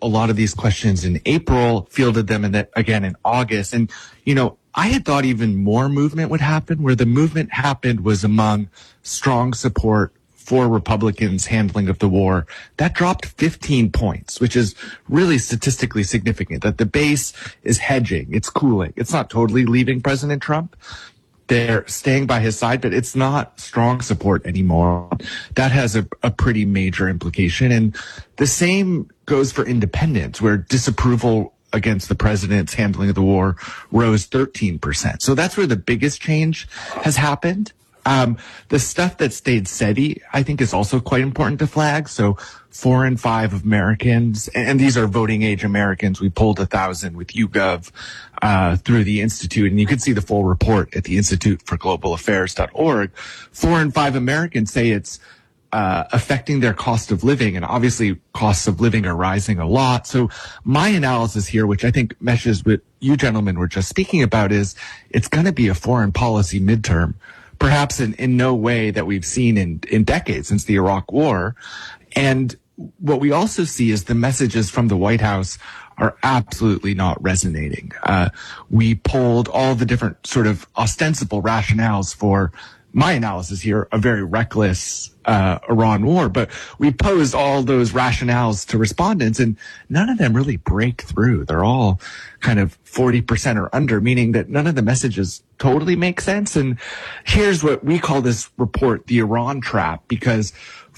a lot of these questions in April, fielded them again in August. And, I had thought even more movement would happen. Where the movement happened was among strong support for Republicans' handling of the war. That dropped 15 points, which is really statistically significant, that the base is hedging. It's cooling. It's not totally leaving President Trump. They're staying by his side, but it's not strong support anymore. That has a pretty major implication. And the same goes for independents, where disapproval against the president's handling of the war rose 13%. So that's where the biggest change has happened. The stuff that stayed steady, I think, is also quite important to flag. So 4 in 5 Americans, and these are voting age Americans. We polled 1,000 with YouGov through the Institute, and you can see the full report at the Institute for Global Affairs.org. 4 in 5 Americans say it's affecting their cost of living, and obviously costs of living are rising a lot. So my analysis here, which I think meshes with you gentlemen were just speaking about, is it's going to be a foreign policy midterm, perhaps in no way that we've seen in decades since the Iraq War. And what we also see is the messages from the White House are absolutely not resonating. We polled all the different sort of ostensible rationales for, my analysis here, a very reckless Iran war, but we posed all those rationales to respondents, and none of them really break through. They're all kind of 40% or under, meaning that none of the messages totally make sense. And here's what we call this report the Iran trap, because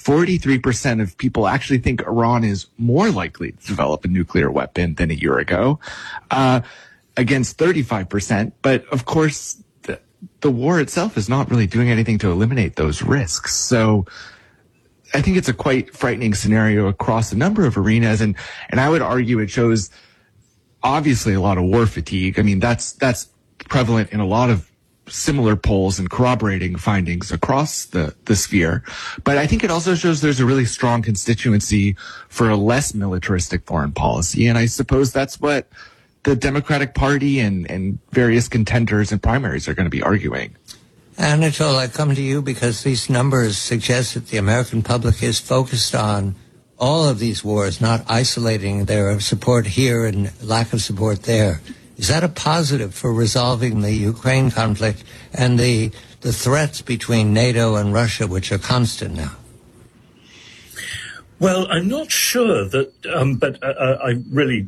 43% of people actually think Iran is more likely to develop a nuclear weapon than a year ago, against 35%. But of course, the war itself is not really doing anything to eliminate those risks. So I think it's a quite frightening scenario across a number of arenas. And I would argue it shows obviously a lot of war fatigue. I mean, that's prevalent in a lot of similar polls and corroborating findings across the sphere. But I think it also shows there's a really strong constituency for a less militaristic foreign policy. And I suppose that's what the Democratic Party and various contenders and primaries are going to be arguing. Anatol, I come to you because these numbers suggest that the American public is focused on all of these wars, not isolating their support here and lack of support there. Is that a positive for resolving the Ukraine conflict and the threats between NATO and Russia, which are constant now? Well, I'm not sure that, but I really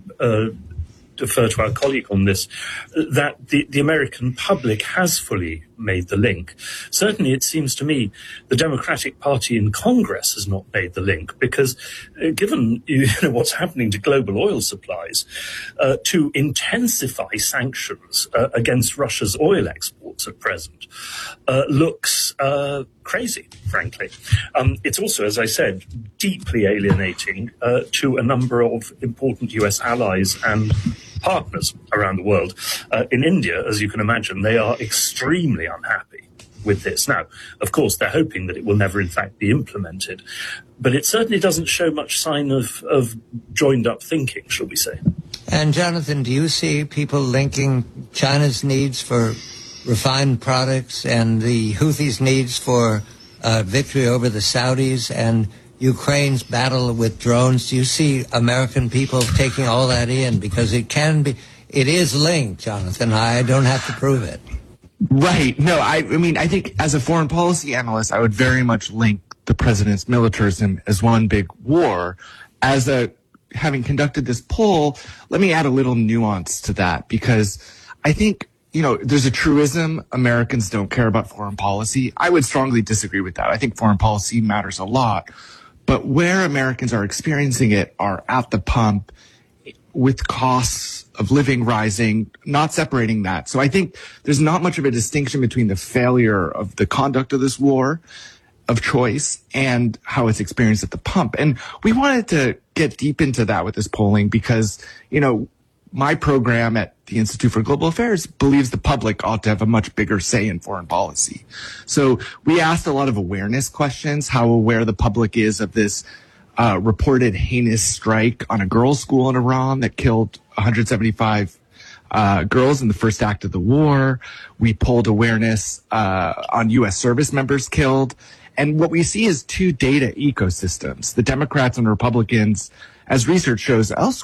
defer to our colleague on this, that the American public has fully made the link. Certainly, it seems to me the Democratic Party in Congress has not made the link, because given what's happening to global oil supplies, to intensify sanctions against Russia's oil exports at present looks crazy, frankly. It's also, as I said, deeply alienating to a number of important US allies and partners around the world. In India, as you can imagine, they are extremely unhappy with this. Now, of course, they're hoping that it will never, in fact, be implemented. But it certainly doesn't show much sign of joined-up thinking, shall we say. And, Jonathan, do you see people linking China's needs for refined products and the Houthis' needs for victory over the Saudis and Ukraine's battle with drones? Do you see American people taking all that in? Because it is linked, Jonathan. I don't have to prove it. Right. No, I mean, I think as a foreign policy analyst, I would very much link the president's militarism as one big war. Having conducted this poll, let me add a little nuance to that, because I think, there's a truism, Americans don't care about foreign policy. I would strongly disagree with that. I think foreign policy matters a lot. But where Americans are experiencing it are at the pump, with costs of living rising, not separating that. So I think there's not much of a distinction between the failure of the conduct of this war of choice and how it's experienced at the pump. And we wanted to get deep into that with this polling because, my program at the Institute for Global Affairs believes the public ought to have a much bigger say in foreign policy. So we asked a lot of awareness questions, how aware the public is of this reported heinous strike on a girls' school in Iran that killed 175 girls in the first act of the war. We polled awareness on U.S. service members killed. And what we see is two data ecosystems. The Democrats and Republicans, as research shows elsewhere,